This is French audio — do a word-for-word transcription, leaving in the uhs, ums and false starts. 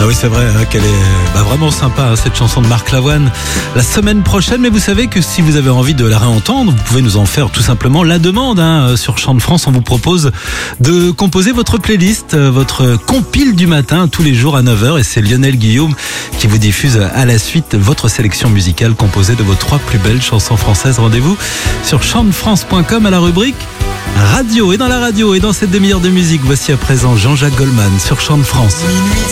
Ah oui, c'est vrai hein, qu'elle est bah, vraiment sympa, hein, cette chanson de Marc Lavoine. La semaine prochaine, mais vous savez que si vous avez envie de la réentendre, vous pouvez nous en faire tout simplement la demande. Hein. Sur Chant de France, on vous propose de composer votre playlist, votre compile du matin, tous les jours à neuf heures. Et c'est Lionel Guillaume qui vous diffuse à la suite votre sélection musicale composée de vos trois plus belles chansons françaises. Rendez-vous sur chant de france point com à la rubrique radio. Et dans la radio et dans cette demi-heure de musique, voici à présent Jean-Jacques Goldman sur Chant de France.